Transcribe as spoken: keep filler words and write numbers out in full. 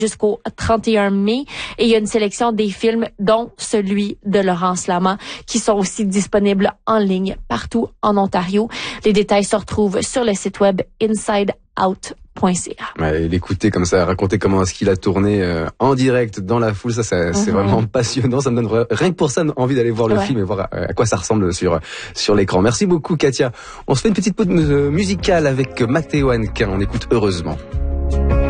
jusqu'au trente et un mai. Et il y a une sélection des films, dont celui de Laurence Lama, qui sont aussi disponibles en ligne partout en Ontario. Les détails se retrouvent sur le site web inside out point c a. Ouais, l'écouter comme ça, raconter comment est-ce qu'il a tourné euh, en direct dans la foule, ça, ça c'est mm-hmm. vraiment passionnant. Ça me donne vra- rien que pour ça envie d'aller voir le ouais. film et voir à, à quoi ça ressemble sur sur l'écran. Merci beaucoup, Katia. On se fait une petite pause musicale avec Matteo Hanquin. On écoute Heureusement.